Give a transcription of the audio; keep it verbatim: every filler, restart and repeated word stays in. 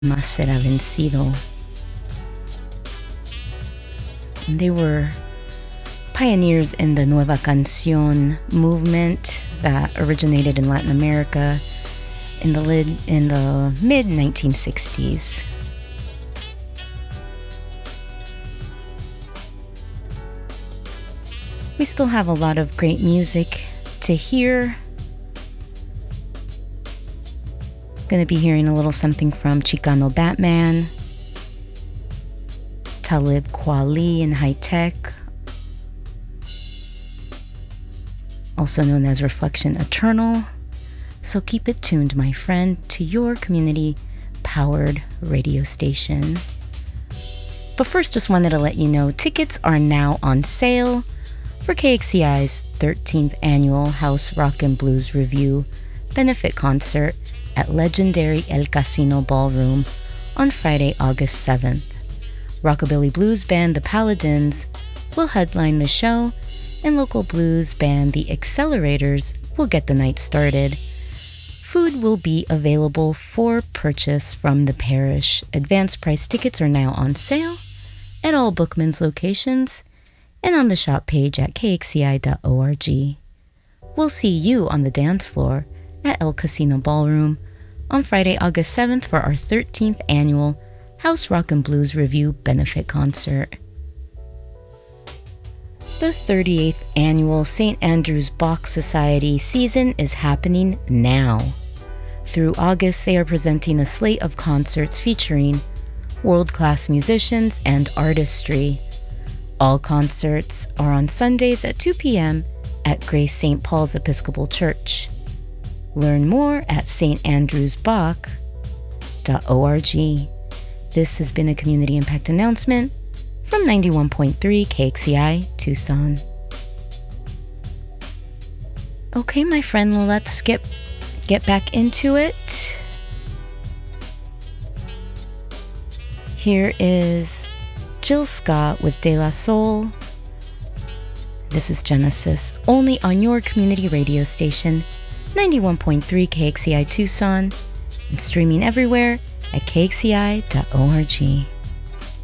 Más será vencido. They were pioneers in the Nueva Canción movement that originated in Latin America in the, lid, in the mid nineteen sixties. We still have a lot of great music to hear. Gonna be hearing a little something from Chicano Batman, Talib Kweli and High Tech, also known as Reflection Eternal. So keep it tuned, my friend, to your community-powered radio station. But first, just wanted to let you know, tickets are now on sale for K X C I's thirteenth Annual House Rock and Blues Review benefit concert at legendary El Casino Ballroom on Friday, August seventh. Rockabilly blues band The Paladins will headline the show, and local blues band The Accelerators will get the night started. Food will be available for purchase from the parish. Advanced price tickets are now on sale at all Bookman's locations and on the shop page at k x c i dot org. We'll see you on the dance floor at El Casino Ballroom on Friday, August seventh for our thirteenth Annual House Rock and Blues Review benefit concert. The thirty-eighth Annual Saint Andrew's Bach Society season is happening now. Through August, they are presenting a slate of concerts featuring world-class musicians and artistry. All concerts are on Sundays at two p.m. at Grace Saint Paul's Episcopal Church. Learn more at s t andrews bach dot org. This has been a community impact announcement from ninety-one point three K X C I Tucson. Okay, my friend, let's get get back into it. Here is Jill Scott with De La Soul. This is Genesis, only on your community radio station, ninety-one point three K X C I Tucson, and streaming everywhere at k x c i dot org.